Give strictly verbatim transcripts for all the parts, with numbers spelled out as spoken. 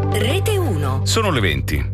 Rete uno. Sono le venti.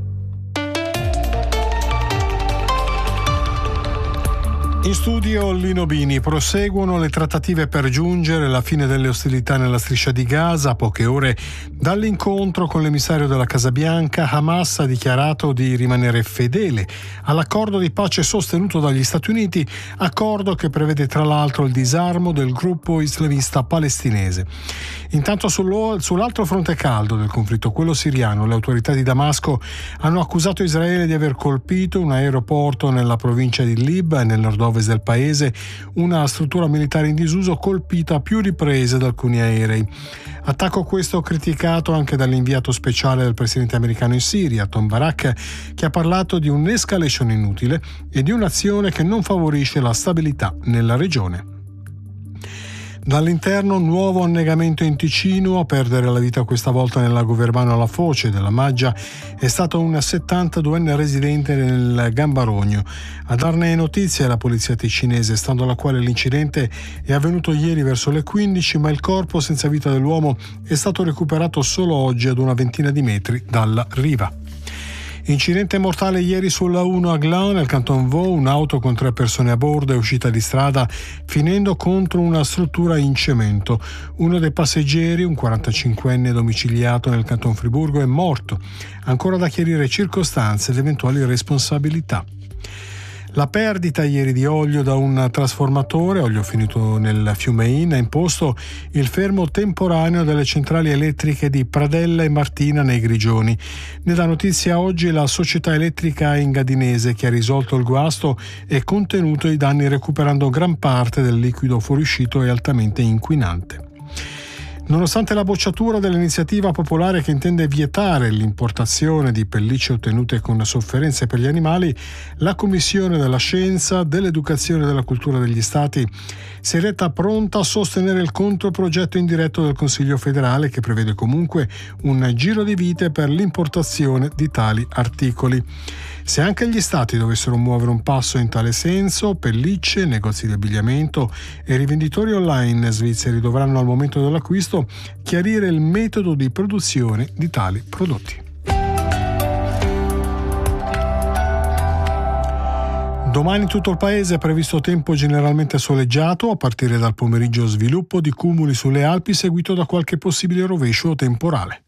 In studio Lino Bini. Proseguono le trattative per giungere alla fine delle ostilità nella striscia di Gaza. A poche ore dall'incontro con l'emissario della Casa Bianca, Hamas ha dichiarato di rimanere fedele all'accordo di pace sostenuto dagli Stati Uniti, accordo che prevede tra l'altro il disarmo del gruppo islamista palestinese. Intanto sull'altro fronte caldo del conflitto, quello siriano, le autorità di Damasco hanno accusato Israele di aver colpito un aeroporto nella provincia di Idlib, nel nord-ovest del paese, una struttura militare in disuso colpita a più riprese da alcuni aerei. Attacco questo criticato anche dall'inviato speciale del presidente americano in Siria, Tom Barak, che ha parlato di un'escalation inutile e di un'azione che non favorisce la stabilità nella regione. Dall'interno, nuovo annegamento in Ticino. A perdere la vita questa volta nel lago Verbano alla foce della Maggia è stato un settantaduenne residente nel Gambarogno. A darne notizie è la polizia ticinese, stando alla quale l'incidente è avvenuto ieri verso le quindici, ma il corpo senza vita dell'uomo è stato recuperato solo oggi ad una ventina di metri dalla riva. Incidente mortale ieri sulla uno a Gland, nel Canton Vaud. Un'auto con tre persone a bordo è uscita di strada finendo contro una struttura in cemento. Uno dei passeggeri, un quarantacinquenne domiciliato nel Canton Friburgo, è morto. Ancora da chiarire circostanze ed eventuali responsabilità. La perdita ieri di olio da un trasformatore, olio finito nel fiume Inn, ha imposto il fermo temporaneo delle centrali elettriche di Pradella e Martina nei Grigioni. Ne dà notizia oggi la società elettrica engadinese, che ha risolto il guasto e contenuto i danni recuperando gran parte del liquido fuoriuscito e altamente inquinante. Nonostante la bocciatura dell'iniziativa popolare che intende vietare l'importazione di pellicce ottenute con sofferenze per gli animali, la Commissione della Scienza, dell'Educazione e della Cultura degli Stati si è retta pronta a sostenere il controprogetto indiretto del Consiglio federale, che prevede comunque un giro di vite per l'importazione di tali articoli. Se anche gli Stati dovessero muovere un passo in tale senso, pellicce, negozi di abbigliamento e rivenditori online svizzeri dovranno al momento dell'acquisto chiarire il metodo di produzione di tali prodotti. Domani in tutto il paese è previsto tempo generalmente soleggiato, a partire dal pomeriggio sviluppo di cumuli sulle Alpi seguito da qualche possibile rovescio temporale.